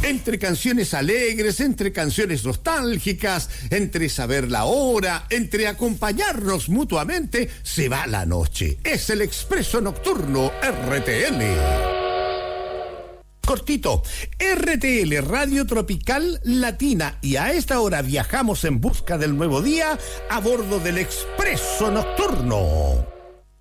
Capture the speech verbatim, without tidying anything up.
Entre canciones alegres, entre canciones nostálgicas, entre saber la hora, entre acompañarnos mutuamente, se va la noche. Es el Expreso Nocturno R T L. Cortito, R T L Radio Tropical Latina, y a esta hora viajamos en busca del nuevo día a bordo del Expreso Nocturno.